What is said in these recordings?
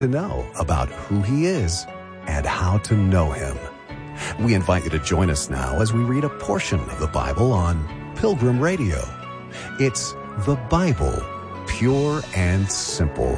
to know about who He is and how to know Him. We invite you to join us now as we read a portion of the Bible on Pilgrim Radio. It's the Bible, pure and simple.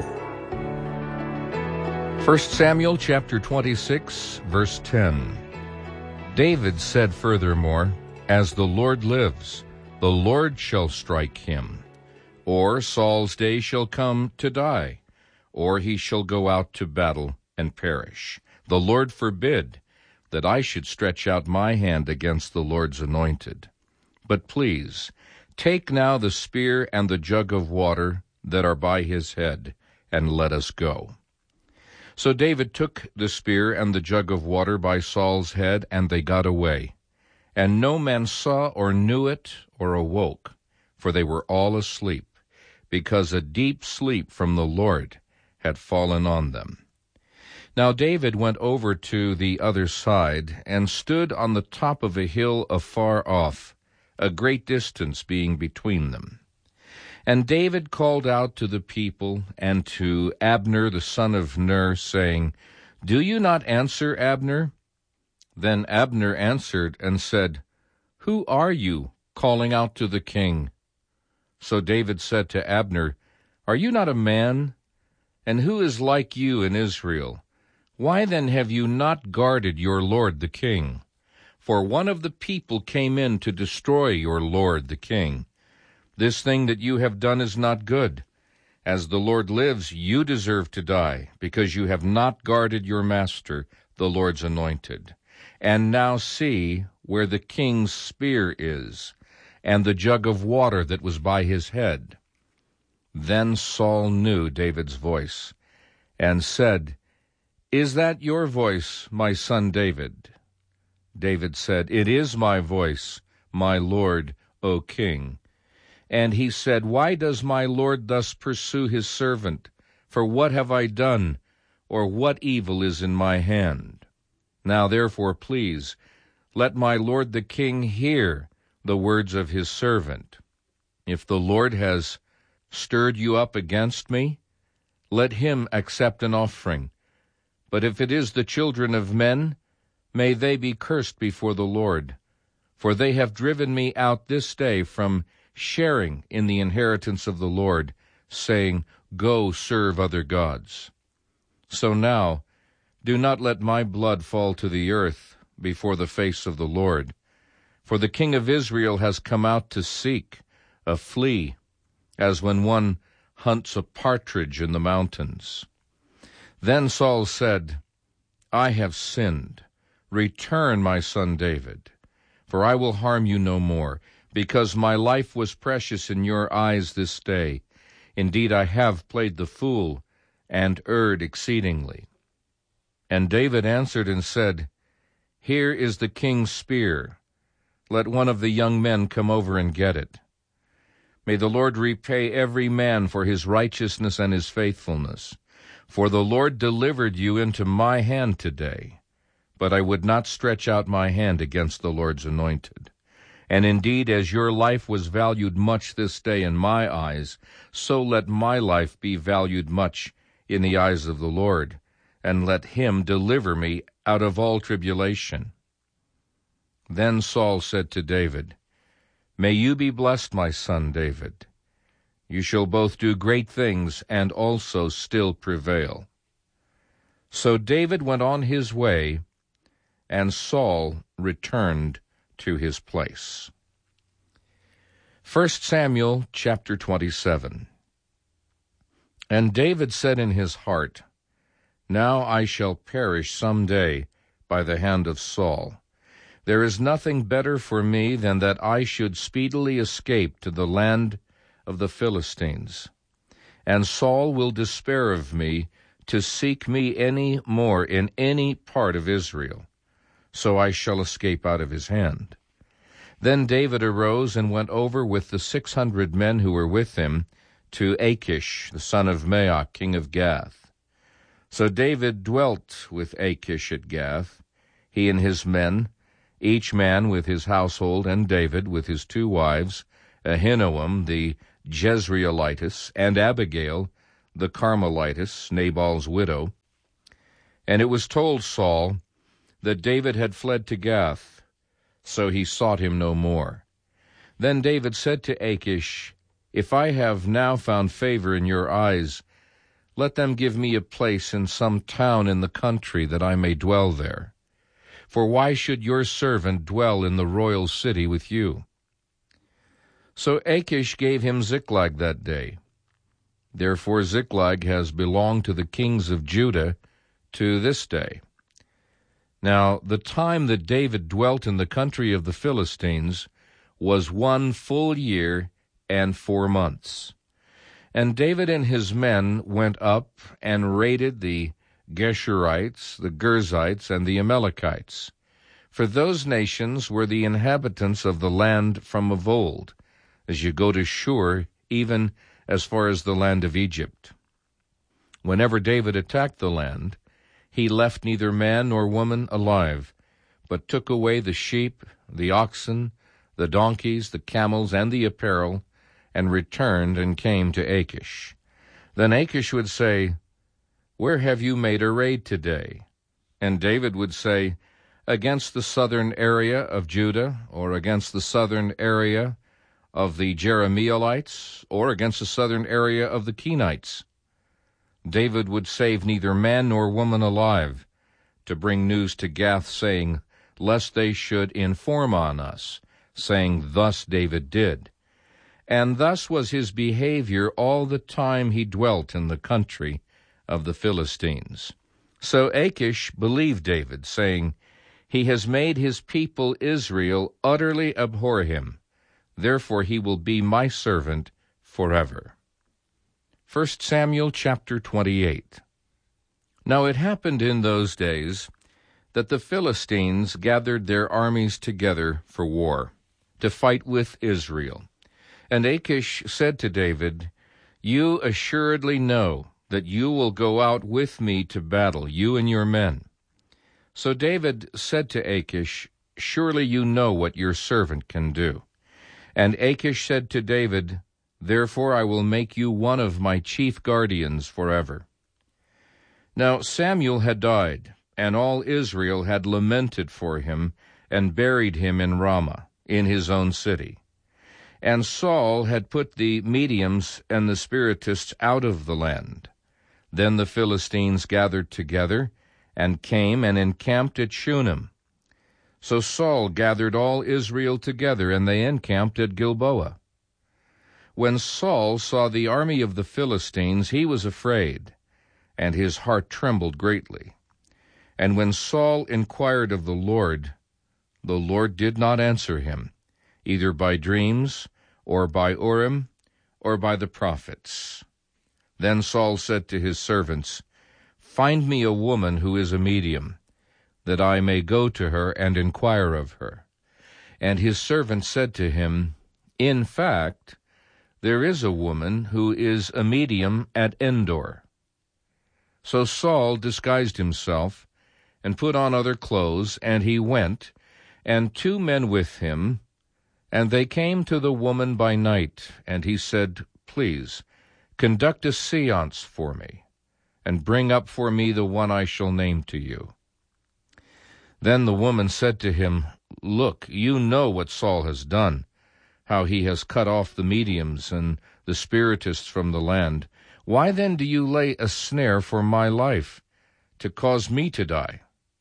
1 Samuel chapter 26, verse 10. David said furthermore, "As the Lord lives, the Lord shall strike him. Or Saul's day shall come to die, or he shall go out to battle and perish. The Lord forbid that I should stretch out my hand against the Lord's anointed. But please, take now the spear and the jug of water that are by his head, and let us go." So David took the spear and the jug of water by Saul's head, and they got away. And no man saw or knew it or awoke, for they were all asleep, because a deep sleep from the Lord had fallen on them. Now David went over to the other side, and stood on the top of a hill afar off, a great distance being between them. And David called out to the people and to Abner the son of Ner, saying, "Do you not answer, Abner?" Then Abner answered and said, "Who are you, calling out to the king?" So David said to Abner, "Are you not a man? And who is like you in Israel? Why then have you not guarded your lord the king? For one of the people came in to destroy your lord the king. This thing that you have done is not good. As the Lord lives, you deserve to die, because you have not guarded your master, the Lord's anointed. And now see where the king's spear is, and the jug of water that was by his head." Then Saul knew David's voice, and said, "Is that your voice, my son David?" David said, "It is my voice, my lord, O king." And he said, "Why does my lord thus pursue his servant? For what have I done, or what evil is in my hand? Now therefore, please, let my lord the king hear the words of his servant. If the Lord has stirred you up against me, let him accept an offering. But if it is the children of men, may they be cursed before the Lord. For they have driven me out this day from sharing in the inheritance of the Lord, saying, 'Go serve other gods.' So now, do not let my blood fall to the earth before the face of the Lord. For the king of Israel has come out to seek a flea, as when one hunts a partridge in the mountains." Then Saul said, "I have sinned. Return, my son David, for I will harm you no more, because my life was precious in your eyes this day. Indeed, I have played the fool and erred exceedingly." And David answered and said, "Here is the king's spear. Let one of the young men come over and get it. May the Lord repay every man for his righteousness and his faithfulness. For the Lord delivered you into my hand today. But I would not stretch out my hand against the Lord's anointed. And indeed, as your life was valued much this day in my eyes, so let my life be valued much in the eyes of the Lord, and let him deliver me out of all tribulation." Then Saul said to David, "May you be blessed, my son David. You shall both do great things and also still prevail." So David went on his way, and Saul returned to his place. 1 Samuel chapter 27. And David said in his heart, "Now I shall perish some day by the hand of Saul. There is nothing better for me than that I should speedily escape to the land of the Philistines. And Saul will despair of me to seek me any more in any part of Israel. So I shall escape out of his hand." Then David arose and went over with the 600 men who were with him to Achish, the son of Maoch, king of Gath. So David dwelt with Achish at Gath, he and his men, each man with his household, and David with his 2 wives, Ahinoam the Jezreelitess, and Abigail, the Carmelitess, Nabal's widow. And it was told Saul that David had fled to Gath, so he sought him no more. Then David said to Achish, "If I have now found favor in your eyes, let them give me a place in some town in the country, that I may dwell there. For why should your servant dwell in the royal city with you?" So Achish gave him Ziklag that day. Therefore Ziklag has belonged to the kings of Judah to this day. Now the time that David dwelt in the country of the Philistines was 1 full year and 4 months. And David and his men went up and raided the Geshurites, the Girzites, and the Amalekites. For those nations were the inhabitants of the land from of old, as you go to Shur, even as far as the land of Egypt. Whenever David attacked the land, he left neither man nor woman alive, but took away the sheep, the oxen, the donkeys, the camels, and the apparel, and returned and came to Achish. Then Achish would say, "Where have you made a raid today?" And David would say, "Against the southern area of Judah, or against the southern area of the Jerahmeelites, or against the southern area of the Kenites." David would save neither man nor woman alive, to bring news to Gath, saying, lest they should inform on us, saying, "Thus David did." And thus was his behavior all the time he dwelt in the country of the Philistines. So Achish believed David, saying, "He has made his people Israel utterly abhor him. Therefore he will be my servant forever." 1 Samuel chapter 28. Now it happened in those days that the Philistines gathered their armies together for war, to fight with Israel. And Achish said to David, "You assuredly know that you will go out with me to battle, you and your men." So David said to Achish, "Surely you know what your servant can do." And Achish said to David, "Therefore I will make you one of my chief guardians forever." Now Samuel had died, and all Israel had lamented for him, and buried him in Ramah, in his own city. And Saul had put the mediums and the spiritists out of the land. Then the Philistines gathered together, and came and encamped at Shunem. So Saul gathered all Israel together, and they encamped at Gilboa. When Saul saw the army of the Philistines, he was afraid, and his heart trembled greatly. And when Saul inquired of the Lord did not answer him, either by dreams, or by Urim, or by the prophets. Then Saul said to his servants, "Find me a woman who is a medium, that I may go to her and inquire of her." And his servant said to him, "In fact, there is a woman who is a medium at Endor." So Saul disguised himself, and put on other clothes, and he went, and 2 men with him, and they came to the woman by night, and he said, "Please, conduct a seance for me, and bring up for me the one I shall name to you." Then the woman said to him, "Look, you know what Saul has done, how he has cut off the mediums and the spiritists from the land. Why then do you lay a snare for my life, to cause me to die?"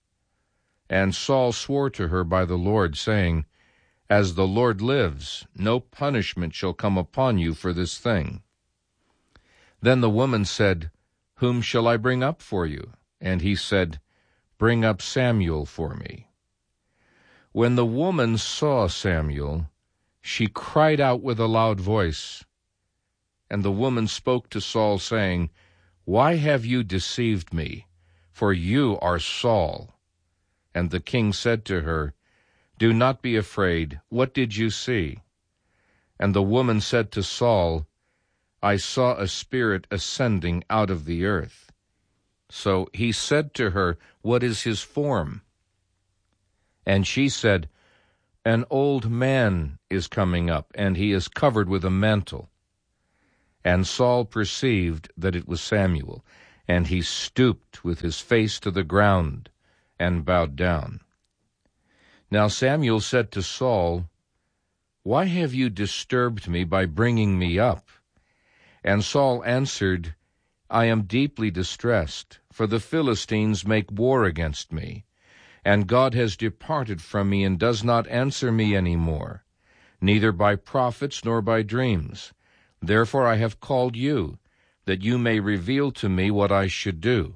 And Saul swore to her by the Lord, saying, "As the Lord lives, no punishment shall come upon you for this thing." Then the woman said, "Whom shall I bring up for you?" And he said, "Bring up Samuel for me." When the woman saw Samuel, she cried out with a loud voice. And the woman spoke to Saul, saying, "Why have you deceived me? For you are Saul." And the king said to her, "Do not be afraid. What did you see?" And the woman said to Saul, "I saw a spirit ascending out of the earth." So he said to her, "What is his form?" And she said, "An old man is coming up, and he is covered with a mantle." And Saul perceived that it was Samuel, and he stooped with his face to the ground and bowed down. Now Samuel said to Saul, "Why have you disturbed me by bringing me up?" And Saul answered, "I am deeply distressed, for the Philistines make war against me, and God has departed from me and does not answer me any more, neither by prophets nor by dreams. Therefore I have called you, that you may reveal to me what I should do."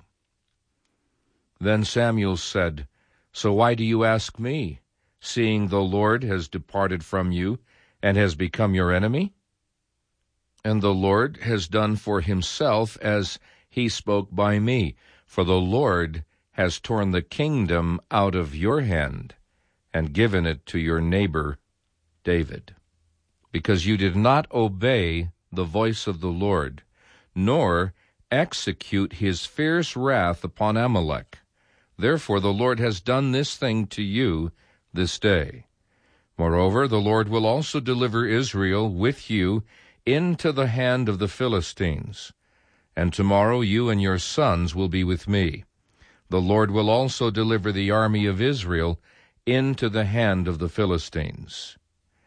Then Samuel said, "So why do you ask me, seeing the Lord has departed from you and has become your enemy? And the Lord has done for himself as he spoke by me, for the Lord has torn the kingdom out of your hand and given it to your neighbor David, because you did not obey the voice of the Lord, nor execute his fierce wrath upon Amalek. Therefore the Lord has done this thing to you this day. Moreover, the Lord will also deliver Israel with you into the hand of the Philistines, and tomorrow you and your sons will be with me. The Lord will also deliver the army of Israel into the hand of the Philistines."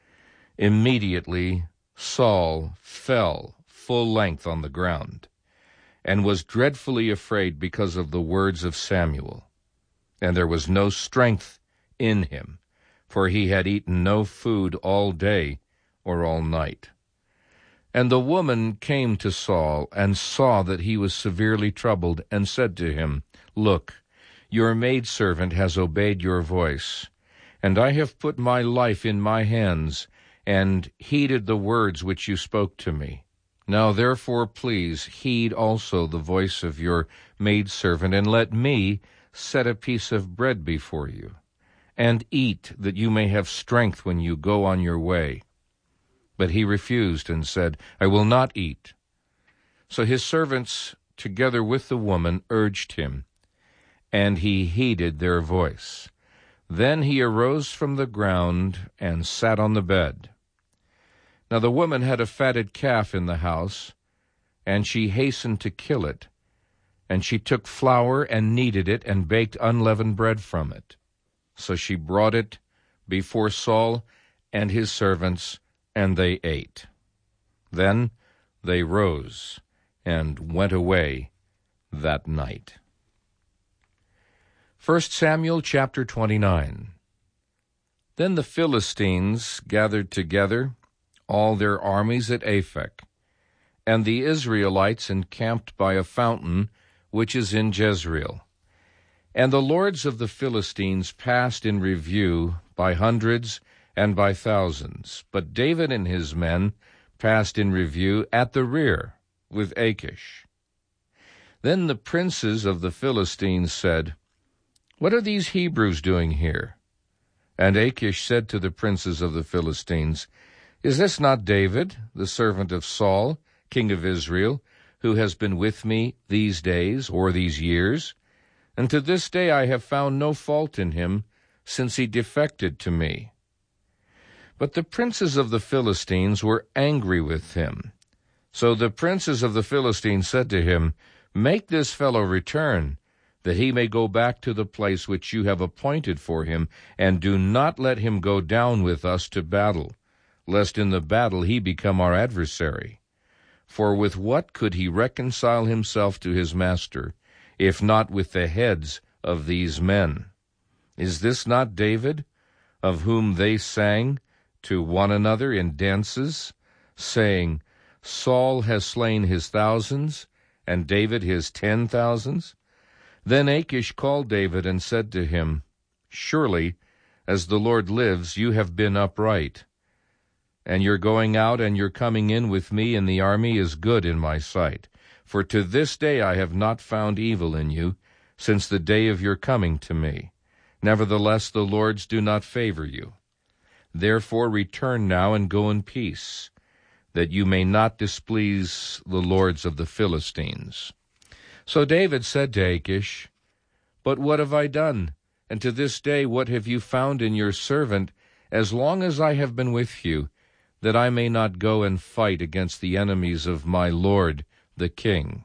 Immediately Saul fell full length on the ground, and was dreadfully afraid because of the words of Samuel. And there was no strength in him, for he had eaten no food all day or all night. And the woman came to Saul, and saw that he was severely troubled, and said to him, "Look, your maidservant has obeyed your voice, and I have put my life in my hands, and heeded the words which you spoke to me. Now therefore please heed also the voice of your maidservant, and let me set a piece of bread before you, and eat, that you may have strength when you go on your way." But he refused and said, "I will not eat." So his servants, together with the woman, urged him, and he heeded their voice. Then he arose from the ground and sat on the bed. Now the woman had a fatted calf in the house, and she hastened to kill it. And she took flour and kneaded it, and baked unleavened bread from it. So she brought it before Saul and his servants, and they ate. Then they rose and went away that night. 1 Samuel chapter 29. Then the Philistines gathered together all their armies at Aphek, and the Israelites encamped by a fountain which is in Jezreel. And the lords of the Philistines passed in review by hundreds and by thousands, but David and his men passed in review at the rear with Achish. Then the princes of the Philistines said, "What are these Hebrews doing here?" And Achish said to the princes of the Philistines, "Is this not David, the servant of Saul, king of Israel, who has been with me these days or these years? And to this day I have found no fault in him, since he defected to me." But the princes of the Philistines were angry with him. So the princes of the Philistines said to him, "Make this fellow return, that he may go back to the place which you have appointed for him, and do not let him go down with us to battle, lest in the battle he become our adversary. For with what could he reconcile himself to his master, if not with the heads of these men? Is this not David, of whom they sang to one another in dances, saying, 'Saul has slain his thousands, and David his 10,000s?' Then Achish called David and said to him, 'Surely, as the Lord lives, you have been upright, and your going out and your coming in with me in the army is good in my sight. For to this day I have not found evil in you, since the day of your coming to me. Nevertheless the lords do not favor you. Therefore return now and go in peace, that you may not displease the lords of the Philistines.' So David said to Achish, 'But what have I done? And to this day what have you found in your servant, as long as I have been with you, that I may not go and fight against the enemies of my lord the king."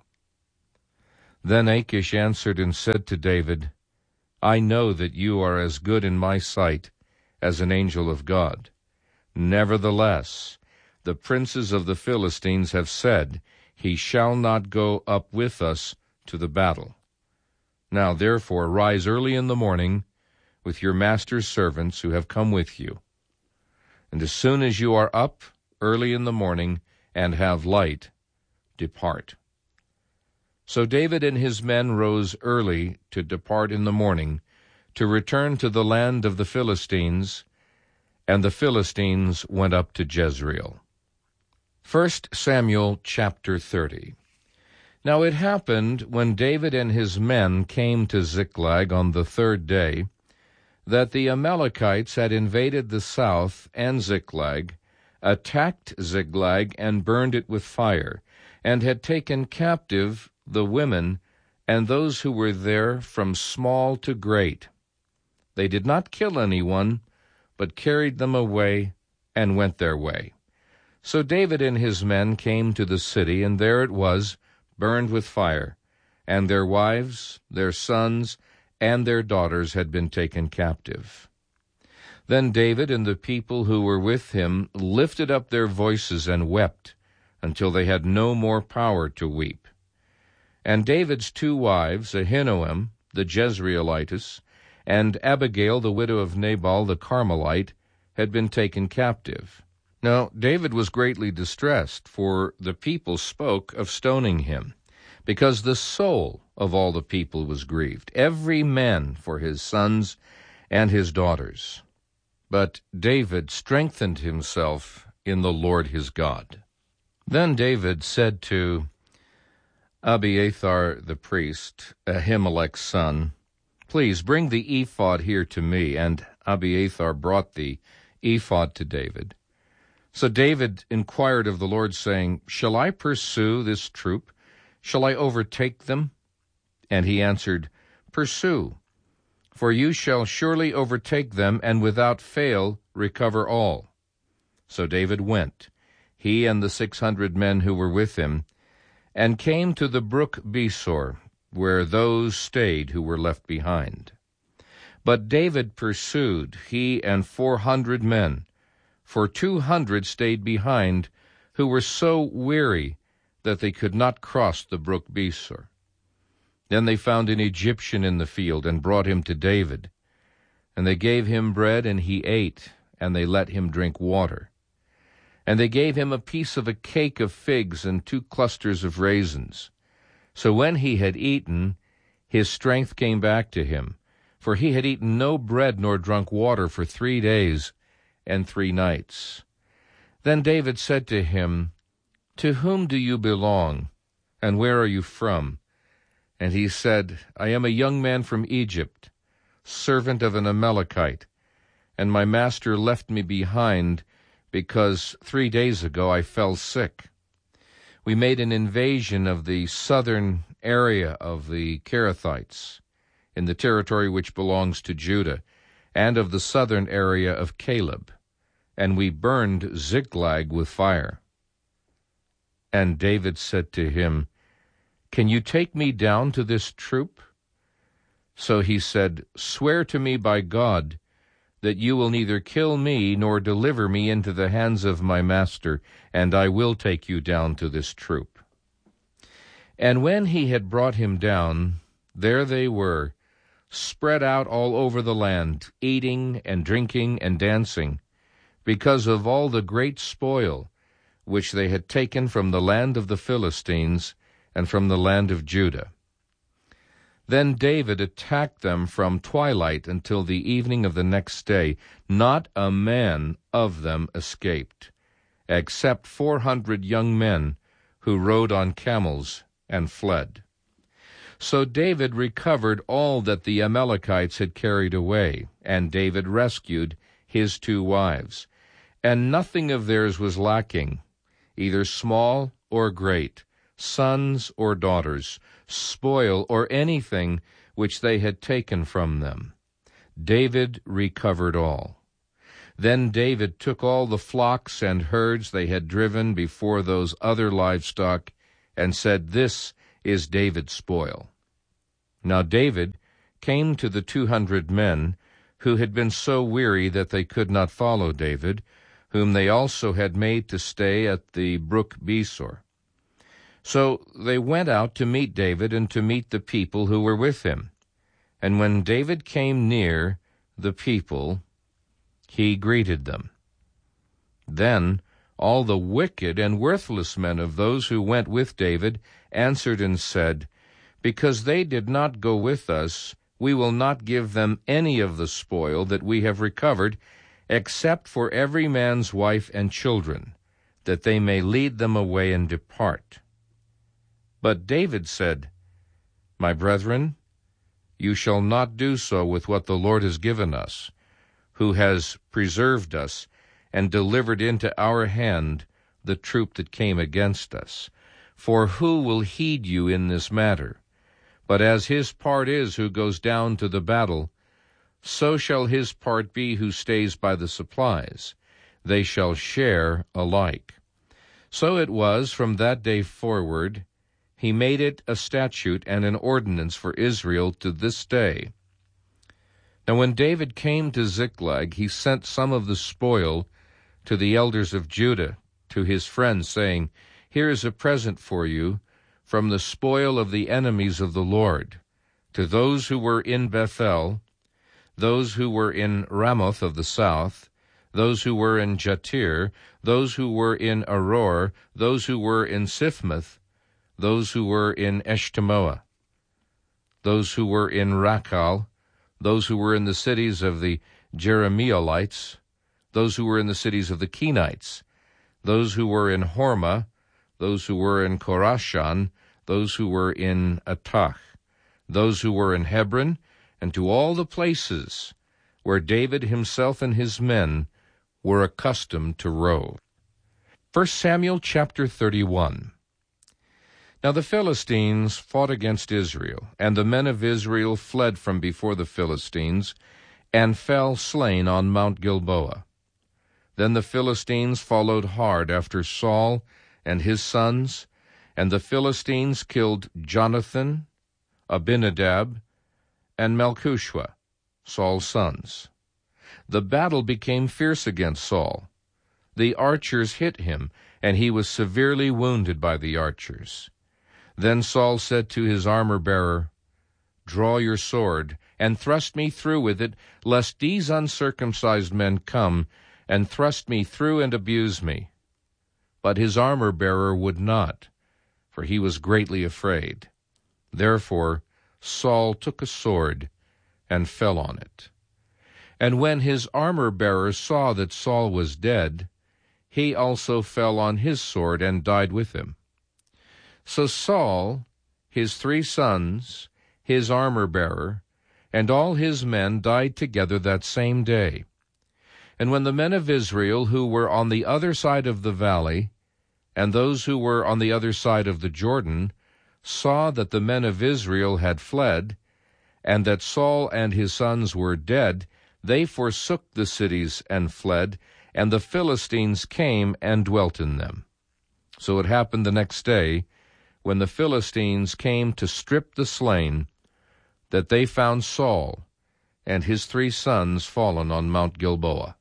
Then Achish answered and said to David, "I know that you are as good in my sight as an angel of God. Nevertheless, the princes of the Philistines have said, 'He shall not go up with us to the battle.' Now therefore rise early in the morning with your master's servants who have come with you. And as soon as you are up early in the morning and have light, depart." So David and his men rose early to depart in the morning, to return to the land of the Philistines, and the Philistines went up to Jezreel. 1 Samuel chapter 30. Now it happened, when David and his men came to Ziklag on the third day, that the Amalekites had invaded the south and Ziklag, attacked Ziklag, and burned it with fire, and had taken captive the women and those who were there from small to great. They did not kill anyone, but carried them away and went their way. So David and his men came to the city, and there it was, burned with fire, and their wives, their sons, and their daughters had been taken captive. Then David and the people who were with him lifted up their voices and wept until they had no more power to weep. And David's two wives, Ahinoam the Jezreelitess, and Abigail the widow of Nabal the Carmelite, had been taken captive. Now David was greatly distressed, for the people spoke of stoning him, because the soul of all the people was grieved, every man for his sons and his daughters. But David strengthened himself in the Lord his God. Then David said to Abiathar the priest, Ahimelech's son, "Please bring the ephod here to me." And Abiathar brought the ephod to David. So David inquired of the Lord, saying, "Shall I pursue this troop? Shall I overtake them?" And he answered, "Pursue, for you shall surely overtake them, and without fail recover all." So David went, he and the 600 men who were with him, and came to the brook Besor, where those stayed who were left behind. But David pursued, he and 400 men, for 200 stayed behind, who were so weary that they could not cross the brook Besor. Then they found an Egyptian in the field, and brought him to David. And they gave him bread, and he ate, and they let him drink water. And they gave him a piece of a cake of figs and 2 clusters of raisins. So when he had eaten, his strength came back to him, for he had eaten no bread nor drunk water for 3 days and 3 nights. Then David said to him, "To whom do you belong, and where are you from?" And he said, "I am a young man from Egypt, servant of an Amalekite, and my master left me behind because 3 days ago I fell sick. We made an invasion of the southern area of the Kerethites, in the territory which belongs to Judah, and of the southern area of Caleb, and we burned Ziklag with fire." And David said to him, "Can you take me down to this troop?" So he said, "Swear to me by God that you will neither kill me nor deliver me into the hands of my master, and I will take you down to this troop." And when he had brought him down, there they were, spread out all over the land, eating and drinking and dancing, because of all the great spoil which they had taken from the land of the Philistines and from the land of Judah. Then David attacked them from twilight until the evening of the next day. Not a man of them escaped, except 400 young men who rode on camels and fled. So David recovered all that the Amalekites had carried away, and David rescued his 2 wives. And nothing of theirs was lacking, either small or great, sons or daughters, spoil or anything which they had taken from them. David recovered all. Then David took all the flocks and herds they had driven before those other livestock, and said, "This is David's spoil." Now David came to the 200 men who had been so weary that they could not follow David, whom they also had made to stay at the brook Besor. So they went out to meet David and to meet the people who were with him. And when David came near the people, he greeted them. Then all the wicked and worthless men of those who went with David answered and said, "Because they did not go with us, we will not give them any of the spoil that we have recovered, except for every man's wife and children, that they may lead them away and depart." But David said, "My brethren, you shall not do so with what the Lord has given us, who has preserved us and delivered into our hand the troop that came against us. For who will heed you in this matter? But as his part is who goes down to the battle, so shall his part be who stays by the supplies. They shall share alike." So it was from that day forward, he made it a statute and an ordinance for Israel to this day. Now when David came to Ziklag, he sent some of the spoil to the elders of Judah, to his friends, saying, "Here is a present for you from the spoil of the enemies of the Lord, to those who were in Bethel, those who were in Ramoth of the south, those who were in Jatir, those who were in Aror, those who were in Siphmoth, those who were in Eshtemoa, those who were in Rakal, those who were in the cities of the Jeremielites, those who were in the cities of the Kenites, those who were in Hormah, those who were in Korashan, those who were in Atach, those who were in Hebron, and to all the places where David himself and his men were accustomed to rove. 1 Samuel chapter 31. Now the Philistines fought against Israel, and the men of Israel fled from before the Philistines, and fell slain on Mount Gilboa. Then the Philistines followed hard after Saul and his sons, and the Philistines killed Jonathan, Abinadab, and Malchishua, Saul's sons. The battle became fierce against Saul. The archers hit him, and he was severely wounded by the archers. Then Saul said to his armor-bearer, "Draw your sword, and thrust me through with it, lest these uncircumcised men come and thrust me through and abuse me." But his armor-bearer would not, for he was greatly afraid. Therefore Saul took a sword and fell on it. And when his armor-bearer saw that Saul was dead, he also fell on his sword and died with him. So Saul, his 3 sons, his armor-bearer, and all his men died together that same day. And when the men of Israel who were on the other side of the valley, and those who were on the other side of the Jordan, saw that the men of Israel had fled, and that Saul and his sons were dead, they forsook the cities and fled, and the Philistines came and dwelt in them. So it happened the next day, when the Philistines came to strip the slain, that they found Saul and his 3 sons fallen on Mount Gilboa.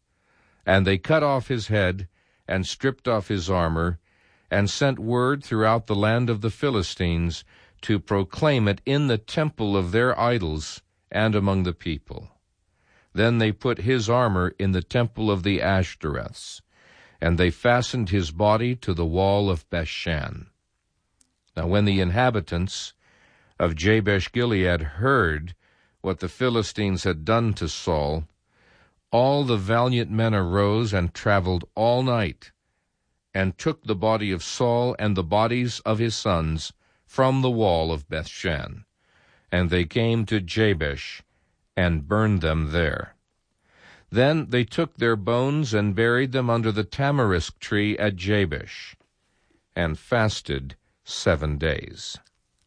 And they cut off his head, and stripped off his armor, and sent word throughout the land of the Philistines to proclaim it in the temple of their idols and among the people. Then they put his armor in the temple of the Ashtoreths, and they fastened his body to the wall of Bethshan. Now when the inhabitants of Jabesh-Gilead heard what the Philistines had done to Saul, all the valiant men arose and traveled all night, and took the body of Saul and the bodies of his sons from the wall of Bethshan. And they came to Jabesh, and burned them there. Then they took their bones and buried them under the tamarisk tree at Jabesh, and fasted 7 days.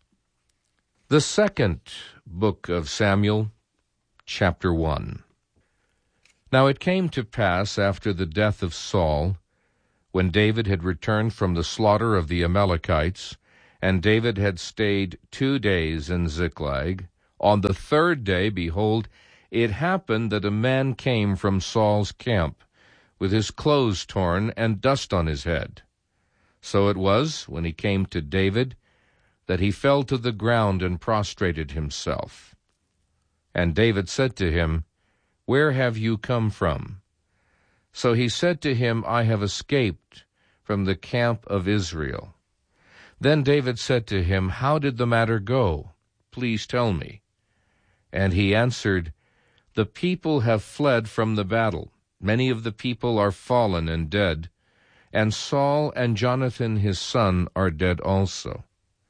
The second book of Samuel, chapter 1. Now it came to pass after the death of Saul, when David had returned from the slaughter of the Amalekites, and David had stayed 2 days in Ziklag, on the 3rd day, behold, it happened that a man came from Saul's camp, with his clothes torn and dust on his head. So it was, when he came to David, that he fell to the ground and prostrated himself. And David said to him, Where have you come from? So he said to him, I have escaped from the camp of Israel. Then David said to him, How did the matter go? Please tell me. And he answered, The people have fled from the battle. Many of the people are fallen and dead, and Saul and Jonathan his son are dead also.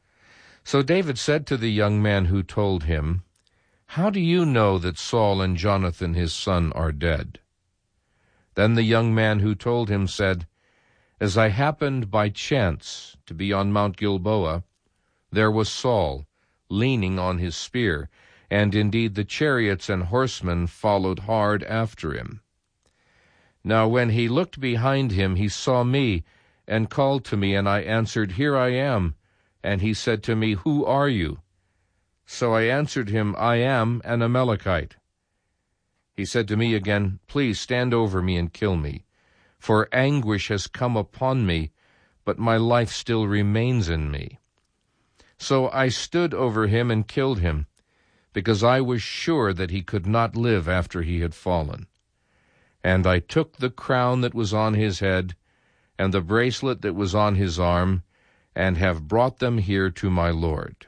So David said to the young man who told him, How do you know that Saul and Jonathan his son are dead? Then the young man who told him said, As I happened by chance to be on Mount Gilboa, there was Saul, leaning on his spear, and indeed the chariots and horsemen followed hard after him. Now when he looked behind him, he saw me, and called to me, and I answered, Here I am. And he said to me, Who are you? So I answered him, I am an Amalekite. He said to me again, Please stand over me and kill me, for anguish has come upon me, but my life still remains in me. So I stood over him and killed him, because I was sure that he could not live after he had fallen. And I took the crown that was on his head, and the bracelet that was on his arm, and have brought them here to my Lord.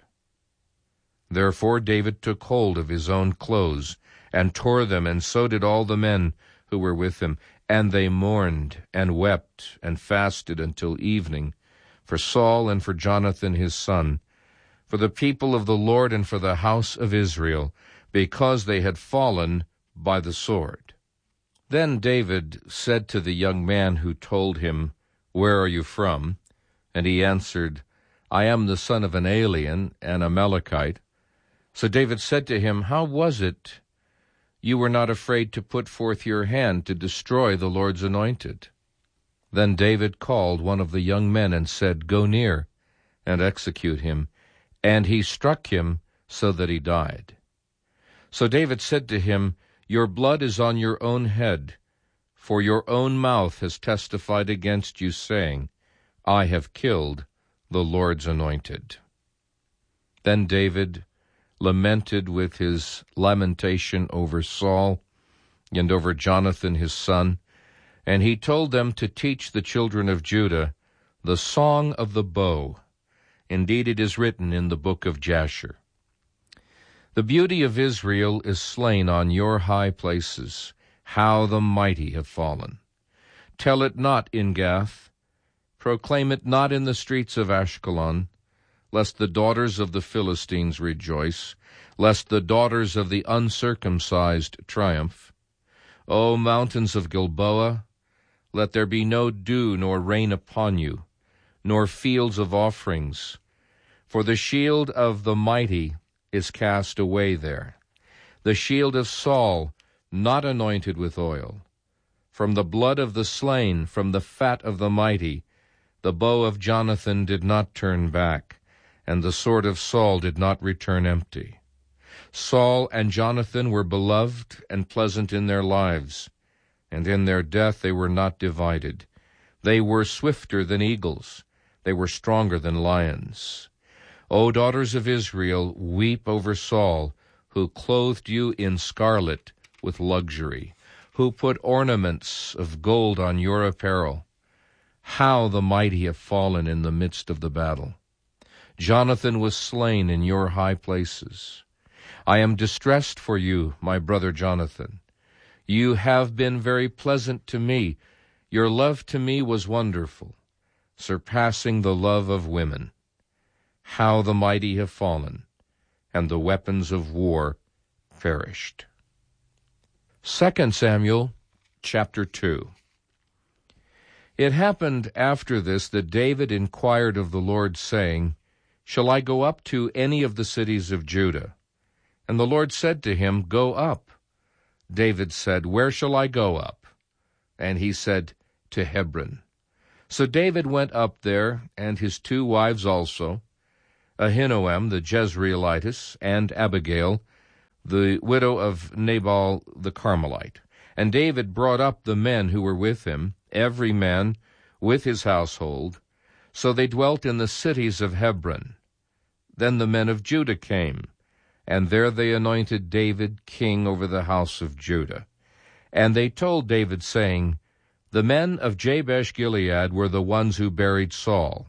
Therefore David took hold of his own clothes, and tore them, and so did all the men who were with him. And they mourned, and wept, and fasted until evening, for Saul and for Jonathan his son, for the people of the Lord and for the house of Israel, because they had fallen by the sword. Then David said to the young man who told him, Where are you from? And he answered, I am the son of an alien, an Amalekite. So David said to him, How was it you were not afraid to put forth your hand to destroy the Lord's anointed? Then David called one of the young men and said, Go near and execute him. And he struck him so that he died. So David said to him, Your blood is on your own head, for your own mouth has testified against you, saying, I have killed the Lord's anointed. Then David lamented with his lamentation over Saul and over Jonathan his son, and he told them to teach the children of Judah the song of the bow. Indeed, it is written in the book of Jasher. The beauty of Israel is slain on your high places. How the mighty have fallen. Tell it not in Gath. Proclaim it not in the streets of Ashkelon, lest the daughters of the Philistines rejoice, lest the daughters of the uncircumcised triumph. O mountains of Gilboa, let there be no dew nor rain upon you, nor fields of offerings, for the shield of the mighty is cast away there, the shield of Saul not anointed with oil. From the blood of the slain, from the fat of the mighty, the bow of Jonathan did not turn back, and the sword of Saul did not return empty. Saul and Jonathan were beloved and pleasant in their lives, and in their death they were not divided. They were swifter than eagles. They were stronger than lions. O daughters of Israel, weep over Saul, who clothed you in scarlet with luxury, who put ornaments of gold on your apparel. How the mighty have fallen in the midst of the battle. Jonathan was slain in your high places. I am distressed for you, my brother Jonathan. You have been very pleasant to me. Your love to me was wonderful, surpassing the love of women. How the mighty have fallen, and the weapons of war perished. 2 Samuel chapter 2. It happened after this that David inquired of the Lord, saying, Shall I go up to any of the cities of Judah? And the Lord said to him, Go up. David said, "Where shall I go up?" And he said, "To Hebron." So David went up there, and his 2 wives also, Ahinoam the Jezreelitess, and Abigail, the widow of Nabal the Carmelite. And David brought up the men who were with him, every man with his household. So they dwelt in the cities of Hebron. Then the men of Judah came, and there they anointed David king over the house of Judah. And they told David, saying, "The men of Jabesh-Gilead were the ones who buried Saul."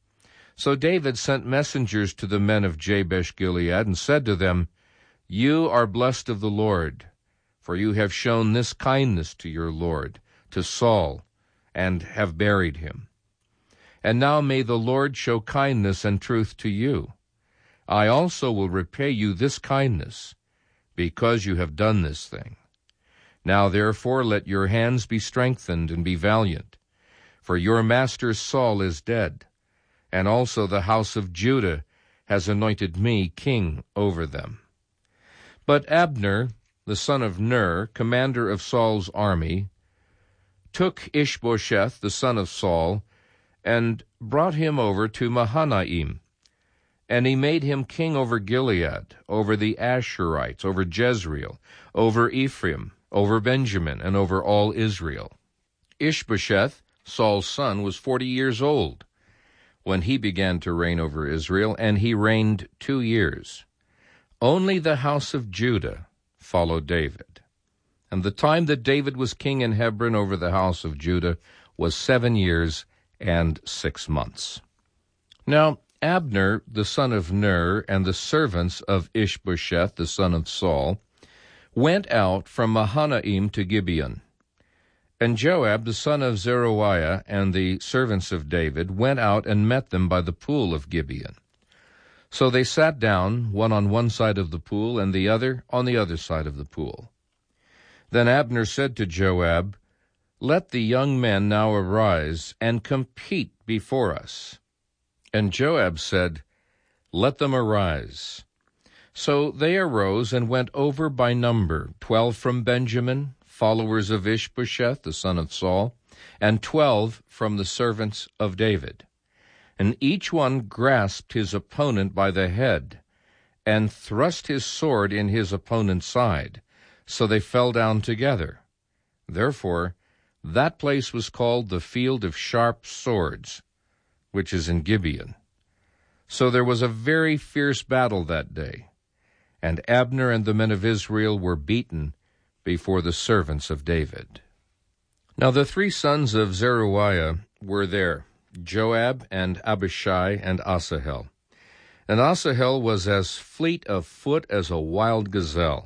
So David sent messengers to the men of Jabesh-Gilead, and said to them, "You are blessed of the Lord, for you have shown this kindness to your Lord, to Saul, and have buried him. And now may the Lord show kindness and truth to you. I also will repay you this kindness, because you have done this thing. Now therefore let your hands be strengthened and be valiant, for your master Saul is dead, and also the house of Judah has anointed me king over them." But Abner, the son of Ner, commander of Saul's army, took Ishbosheth, the son of Saul, and brought him over to Mahanaim. And he made him king over Gilead, over the Asherites, over Jezreel, over Ephraim, over Benjamin, and over all Israel. Ishbosheth, Saul's son, was 40 years old when he began to reign over Israel, and he reigned 2 years. Only the house of Judah followed David. And the time that David was king in Hebron over the house of Judah was 7 years and 6 months. Now Abner, the son of Ner, and the servants of Ishbosheth, the son of Saul, went out from Mahanaim to Gibeon. And Joab, the son of Zeruiah, and the servants of David went out and met them by the pool of Gibeon. So they sat down, one on one side of the pool, and the other on the other side of the pool. Then Abner said to Joab, "Let the young men now arise and compete before us." And Joab said, "Let them arise." So they arose and went over by number, 12 from Benjamin, followers of Ishbosheth, the son of Saul, and 12 from the servants of David. And each one grasped his opponent by the head, and thrust his sword in his opponent's side, so they fell down together. Therefore that place was called the Field of Sharp Swords, which is in Gibeon. So there was a very fierce battle that day, and Abner and the men of Israel were beaten before the servants of David. Now the 3 sons of Zeruiah were there, Joab and Abishai and Asahel. And Asahel was as fleet of foot as a wild gazelle.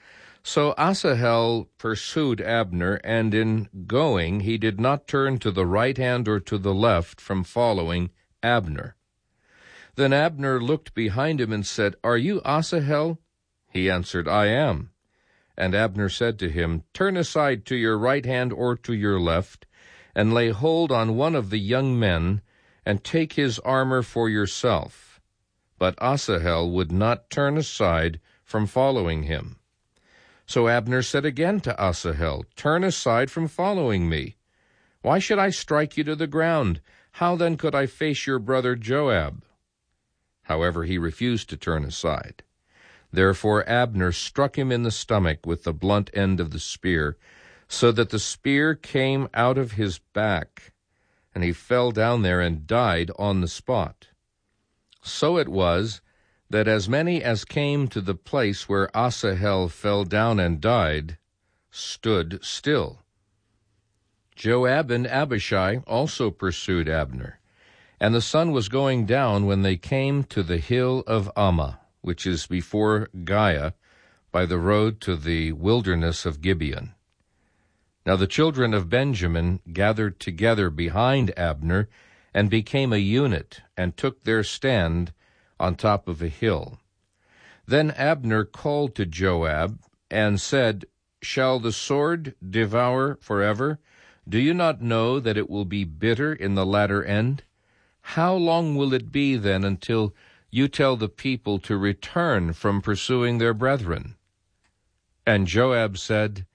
So Asahel pursued Abner, and in going he did not turn to the right hand or to the left from following Abner. Then Abner looked behind him and said, "Are you Asahel?" He answered, "I am." And Abner said to him, "Turn aside to your right hand or to your left, and lay hold on one of the young men, and take his armor for yourself." But Asahel would not turn aside from following him. So Abner said again to Asahel, "Turn aside from following me. Why should I strike you to the ground? How then could I face your brother Joab?" However, he refused to turn aside. Therefore Abner struck him in the stomach with the blunt end of the spear, so that the spear came out of his back, and he fell down there and died on the spot. So it was that as many as came to the place where Asahel fell down and died stood still. Joab and Abishai also pursued Abner, and the sun was going down when they came to the hill of Ammah, which is before Giah, by the road to the wilderness of Gibeon. Now the children of Benjamin gathered together behind Abner, and became a unit, and took their stand on top of a hill. Then Abner called to Joab, and said, "Shall the sword devour forever? Do you not know that it will be bitter in the latter end? How long will it be then until you tell the people to return from pursuing their brethren?" And Joab said,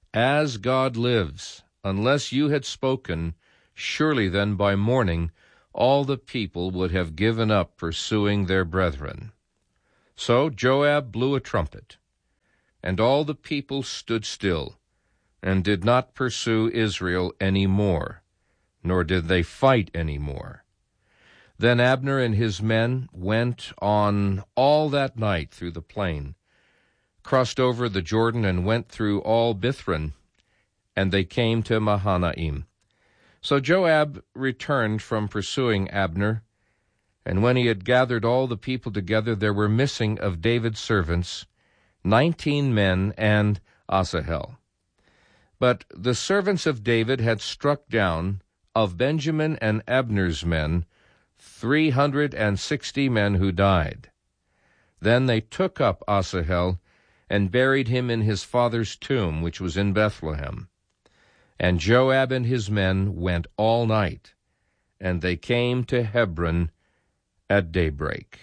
As God lives, unless you had spoken, surely then by morning all the people would have given up pursuing their brethren. So Joab blew a trumpet, and all the people stood still, and did not pursue Israel any more, nor did they fight any more. Then Abner and his men went on all that night through the plain, crossed over the Jordan, and went through all Bithron, and they came to Mahanaim. So Joab returned from pursuing Abner, and when he had gathered all the people together, there were missing of David's servants 19 men and Asahel. But the servants of David had struck down of Benjamin and Abner's men 360 men who died. Then they took up Asahel and buried him in his father's tomb, which was in Bethlehem. And Joab and his men went all night, and they came to Hebron at daybreak.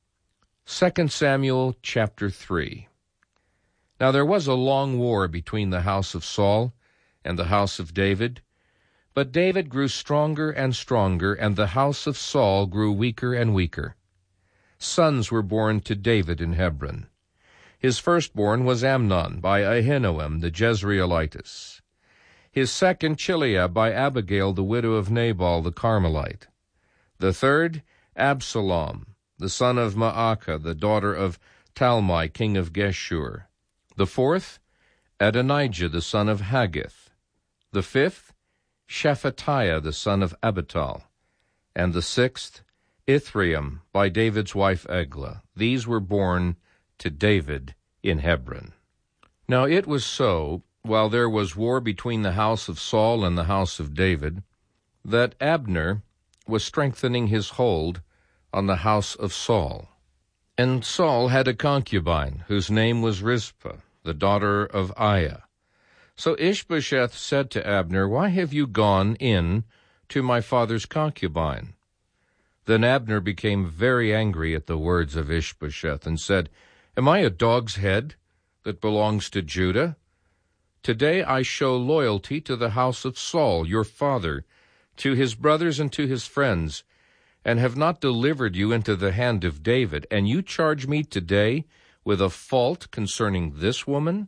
2 Samuel chapter 3. Now there was a long war between the house of Saul and the house of David, but David grew stronger and stronger, and the house of Saul grew weaker and weaker. Sons were born to David in Hebron. His firstborn was Amnon by Ahinoam the Jezreelitess. His second, Chileab, by Abigail the widow of Nabal the Carmelite. The third, Absalom, the son of Maacah, the daughter of Talmai, king of Geshur. The fourth, Adonijah, the son of Haggith. The fifth, Shephatiah, the son of Abital. And the sixth, Ithream, by David's wife Eglah. These were born to David in Hebron. Now it was so, while there was war between the house of Saul and the house of David, that Abner was strengthening his hold on the house of Saul. And Saul had a concubine, whose name was Rizpah, the daughter of Aiah. So Ishbosheth said to Abner, "Why have you gone in to my father's concubine?" Then Abner became very angry at the words of Ishbosheth, and said, "Am I a dog's head that belongs to Judah? Today I show loyalty to the house of Saul, your father, to his brothers and to his friends, and have not delivered you into the hand of David. And you charge me today with a fault concerning this woman?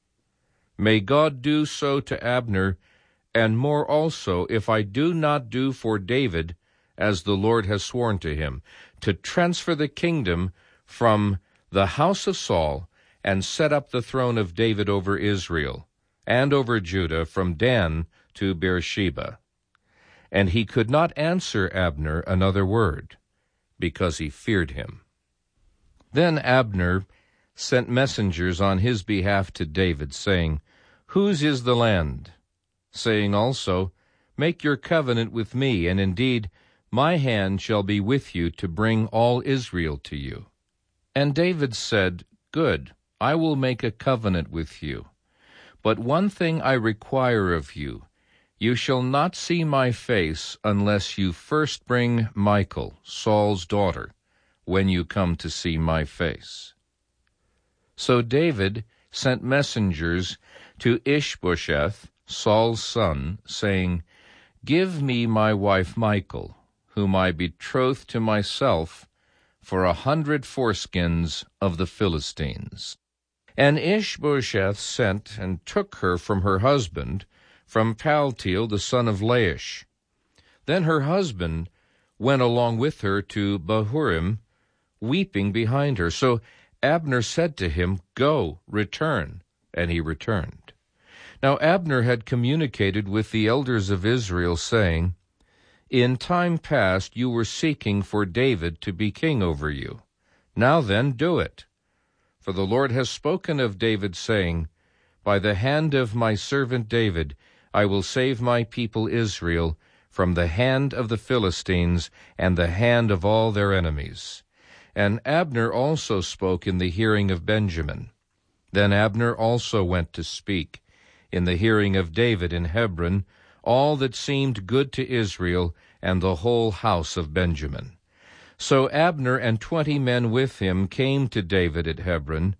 May God do so to Abner, and more also, if I do not do for David as the Lord has sworn to him, to transfer the kingdom from the house of Saul and set up the throne of David over Israel and over Judah from Dan to Beersheba." And he could not answer Abner another word, because he feared him. Then Abner sent messengers on his behalf to David, saying, "Whose is the land?" Saying also, "Make your covenant with me, and indeed my hand shall be with you to bring all Israel to you." And David said, "Good, I will make a covenant with you. But one thing I require of you, you shall not see my face unless you first bring Michal, Saul's daughter, when you come to see my face." So David sent messengers to Ishbosheth, Saul's son, saying, "Give me my wife Michal, whom I betrothed to myself, for 100 foreskins of the Philistines." And Ishbosheth sent and took her from her husband, from Paltiel the son of Laish. Then her husband went along with her to Bahurim, weeping behind her. So Abner said to him, "Go, return." And he returned. Now Abner had communicated with the elders of Israel, saying, "In time past you were seeking for David to be king over you. Now then, do it. For the Lord has spoken of David, saying, By the hand of my servant David I will save my people Israel from the hand of the Philistines and the hand of all their enemies." And Abner also spoke in the hearing of Benjamin. Then Abner also went to speak in the hearing of David in Hebron all that seemed good to Israel and the whole house of Benjamin. So Abner and 20 men with him came to David at Hebron,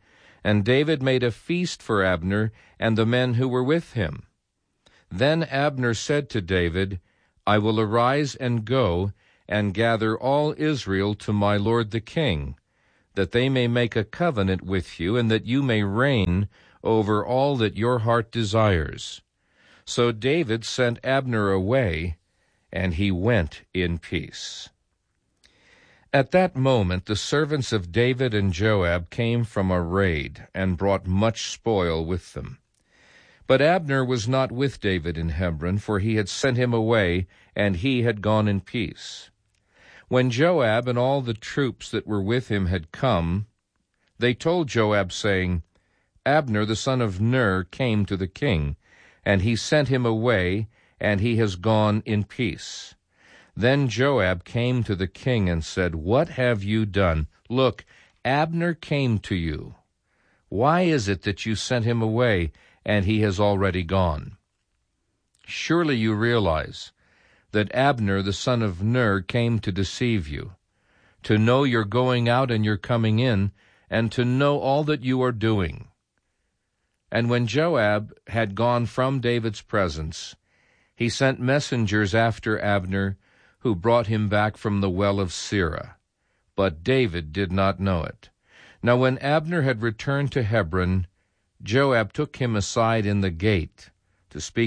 And David made a feast for Abner and the men who were with him. Then Abner said to David, I will arise and go and gather all Israel to my lord the king, that they may make a covenant with you, and that you may reign over all that your heart desires. So David sent Abner away, and he went in peace. At that moment the servants of David and Joab came from a raid, and brought much spoil with them. But Abner was not with David in Hebron, for he had sent him away, and he had gone in peace. When Joab and all the troops that were with him had come, they told Joab, saying, Abner the son of Ner came to the king, and he sent him away, and he has gone in peace. Then Joab came to the king and said, What have you done? Look, Abner came to you. Why is it that you sent him away, and he has already gone? Surely you realize that Abner the son of Ner came to deceive you, to know your going out and your coming in, and to know all that you are doing. And when Joab had gone from David's presence, he sent messengers after Abner, who brought him back from the well of Sirah. But David did not know it. Now when Abner had returned to Hebron, Joab took him aside in the gate to speak